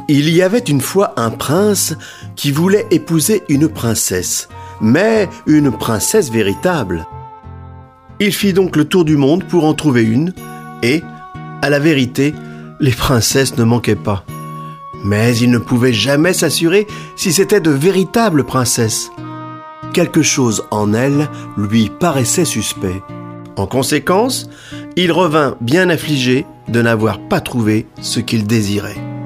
Il y avait une fois un prince qui voulait épouser une princesse, mais une princesse véritable. Il fit donc le tour du monde pour en trouver une, et, à la vérité, les princesses ne manquaient pas. Mais il ne pouvait jamais s'assurer si c'était de véritables princesses. Quelque chose en elles lui paraissait suspect. En conséquence, il revint bien affligé de n'avoir pas trouvé ce qu'il désirait.